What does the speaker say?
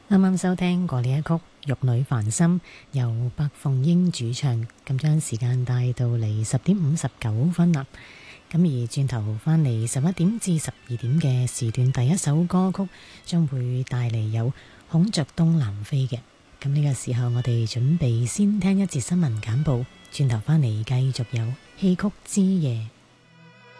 啱啱收聽過呢一曲《玉女凡心》，由白鳳英主唱，咁將時間帶到嚟10:59啦。咁而轉頭返嚟11點至12點嘅時段，第一首歌曲將會帶嚟有孔雀東南飛嘅。咁呢個時候，我哋準備先聽一節新聞簡報，轉頭返嚟繼續有戲曲之夜。